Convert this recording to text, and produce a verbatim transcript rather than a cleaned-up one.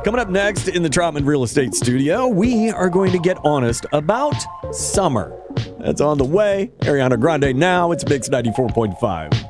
Coming up next in the Trotman Real Estate Studio, we are going to get honest about summer. That's on the way. Ariana Grande now. It's Mix ninety-four point five.